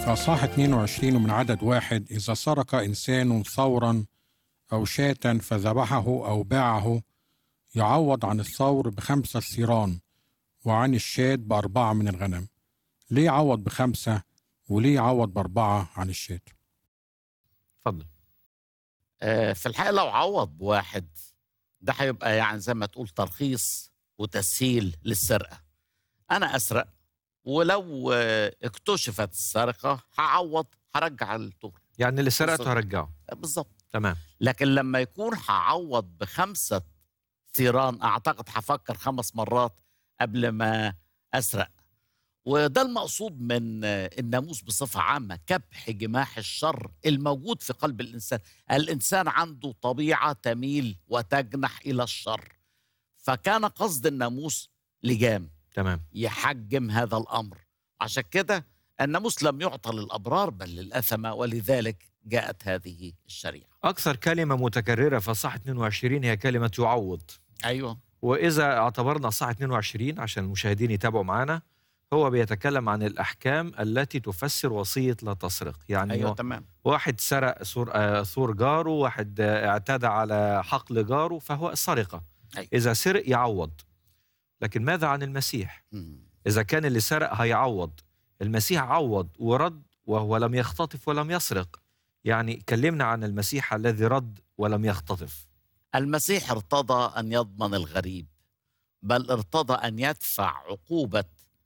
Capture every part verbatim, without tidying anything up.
فأصحاح اثنين وعشرين من عدد واحد: إذا سرق إنسان ثورا أو شاة فذبحه أو باعه يعوض عن الثور بخمسة ثيران وعن الشاة بأربعة من الغنم. ليه عوض بخمسة وليه عوض بأربعة عن الشاة؟ اتفضل. آه، في الحقيقة لو عوض بواحد ده هيبقى يعني زي ما تقول ترخيص وتسهيل للسرقة. أنا أسرق ولو آه، اكتشفت السرقة هعوض، هرجع الطور. يعني اللي سرقته بالظبط. هرجعه. بالظبط. تمام. لكن لما يكون هعوض بخمسة ثيران أعتقد هفكر خمس مرات قبل ما أسرق. وده المقصود من آه، الناموس بصفة عامة، كبح جماح الشر الموجود في قلب الإنسان. الإنسان عنده طبيعة تميل وتجنح إلى الشر، فكان قصد الناموس لجام تمام. يحجم هذا الأمر. عشان كده الناموس لم يعطى للأبرار بل للأثمة، ولذلك جاءت هذه الشريعة. أكثر كلمة متكررة في أصحاح اثنين وعشرين هي كلمة يعوض. أيوة. وإذا اعتبرنا أصحاح اثنين وعشرين عشان المشاهدين يتابعوا معنا، هو بيتكلم عن الأحكام التي تفسر وصية لا تسرق. يعني أيوة و- تمام. واحد سرق سور, آه، سور جاره، واحد آه، اعتدى على حقل جاره، فهو السرقة. أيوة. إذا سرق يعوض. لكن ماذا عن المسيح؟ مم. إذا كان اللي سرق هيعوض، المسيح عوض ورد وهو لم يختطف ولم يسرق. يعني كلمنا عن المسيح الذي رد ولم يختطف. المسيح ارتضى أن يضمن الغريب، بل ارتضى أن يدفع عقوبة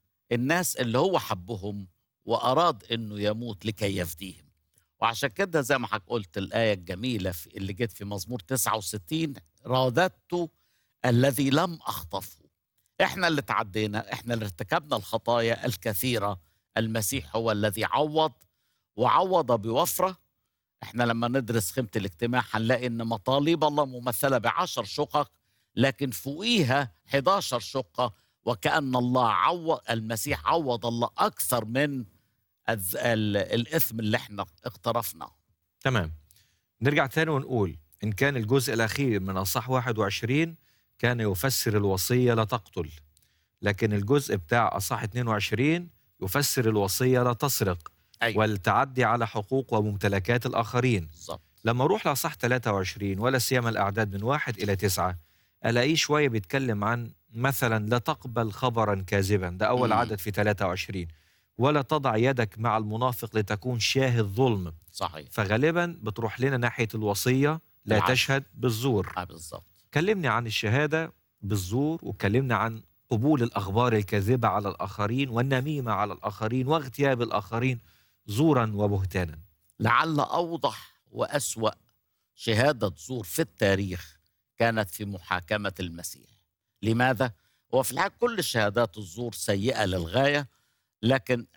الناس اللي هو حبهم وأراد أنه يموت لكي يفديهم. وعشان كده زي ما حضرتك قلت الآية الجميلة في اللي جت في مزمور تسعة وستين: راددت الذي لم أخطفه. إحنا اللي تعدينا، إحنا اللي ارتكبنا الخطايا الكثيرة. المسيح هو الذي عوض، وعوض بوفرة. إحنا لما ندرس خيمة الاجتماع هنلاقي إن مطالب الله ممثلة بعشر شقق، لكن فوقيها حداشر شقة، وكأن الله عوض المسيح عوض الله أكثر من الز- ال- الإثم اللي احنا اقترفناه. تمام. نرجع تاني ونقول إن كان الجزء الأخير من أصحاح واحد وعشرين كان يفسر الوصية لا تقتل، لكن الجزء بتاع أصحاح اثنين وعشرين يفسر الوصية لا تسرق أيوة. والتعدي على حقوق وممتلكات الآخرين. بالظبط. لما أروح لأصحاح ثلاثة وعشرين ولا سيما الأعداد من واحد إلى تسعة، ألاقيه شوية بيتكلم عن مثلا لا تقبل خبرا كاذبا، ده أول مم. عدد في ثلاثة وعشرين، ولا تضع يدك مع المنافق لتكون شاهد ظلم. صحيح. فغالبا بتروح لنا ناحية الوصية لا العدل. تشهد بالزور. آه بالظبط. كلمني عن الشهادة بالزور، وكلمنا عن قبول الأخبار الكاذبة على الآخرين والنميمة على الآخرين واغتياب الآخرين زورا وبهتانا. لعل أوضح وأسوأ شهادة زور في التاريخ كانت في محاكمة المسيح. لماذا؟ هو في الحقيقة كل شهادات الزور سيئة للغاية، لكن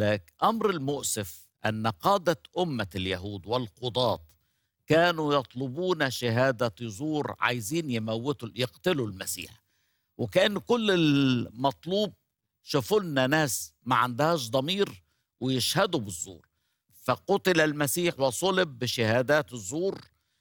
الأمر المؤسف أن قادة أمة اليهود والقضاة كانوا يطلبون شهادة زور، عايزين يموتوا يقتلوا المسيح. وكان كل المطلوب شوفوا لنا ناس ما عندهاش ضمير ويشهدوا بالزور. فقتل المسيح وصلب بشهادات الزور.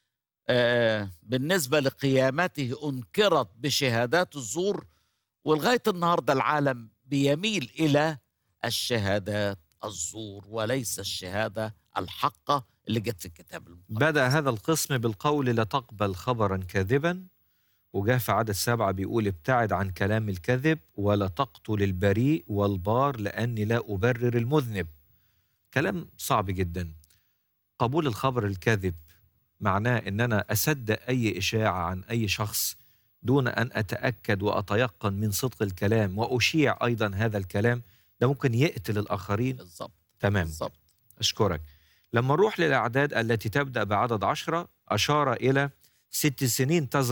آه بالنسبة لقيامته أنكرت بشهادات الزور، ولغاية النهاردة العالم بيميل إلى الشهادات الزور وليس الشهادة الحقة اللي جت في الكتاب المقدس. بدأ هذا القسم بالقول لا تقبل خبرا كاذبا، وجاء في عدد سبعة بيقول ابتعد عن كلام الكذب ولا تقتل البريء والبار لأني لا أبرر المذنب. كلام صعب جدا. قبول الخبر الكاذب معناه أن أنا أصدق أي إشاعة عن أي شخص دون أن أتأكد وأتيقن من صدق الكلام وأشيع أيضا هذا الكلام. ده ممكن يقتل الآخرين. بالظبط. تمام. بالظبط. أشكرك. لما نروح للأعداد التي تبدأ بعدد عشرة أشار إلى ست سنين تزرع